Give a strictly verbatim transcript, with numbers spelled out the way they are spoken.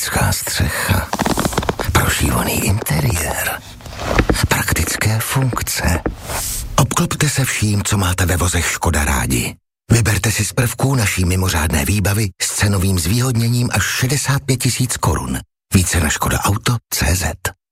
mechanická střecha, prošívaný interiér, praktické funkce. Obklopte se vším, co máte ve vozech Škoda rádi. Vyberte si z prvků naší mimořádné výbavy s cenovým zvýhodněním až šedesát pět tisíc korun. Více na škoda auto tečka cé zet.